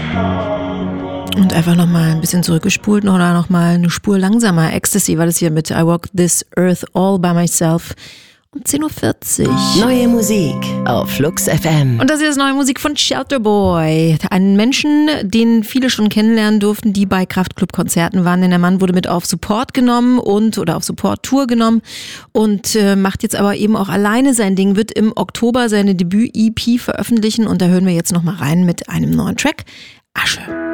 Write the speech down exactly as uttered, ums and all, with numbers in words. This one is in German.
Und einfach nochmal ein bisschen zurückgespult oder nochmal eine Spur langsamer. Ecstasy war das hier mit I Walk This Earth All By Myself um zehn Uhr vierzig. Neue Musik auf Flux F M. Und das hier ist neue Musik von Shelterboy. Einen Menschen, den viele schon kennenlernen durften, die bei Kraftklub-Konzerten waren. Denn der Mann wurde mit auf Support genommen und oder auf Support-Tour genommen und äh, macht jetzt aber eben auch alleine sein Ding, wird im Oktober seine Debüt-E P veröffentlichen. Und da hören wir jetzt nochmal rein mit einem neuen Track. Asche.